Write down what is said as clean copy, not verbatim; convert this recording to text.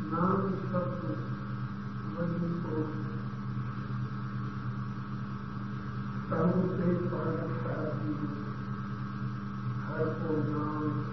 नाम शब्द मन को सर्व से परात्परा की हर को नाम